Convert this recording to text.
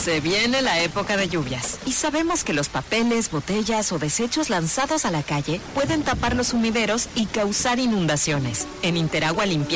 Se viene la época de lluvias y sabemos que los papeles, botellas o desechos lanzados a la calle pueden tapar los sumideros y causar inundaciones. En Interagua limpiamos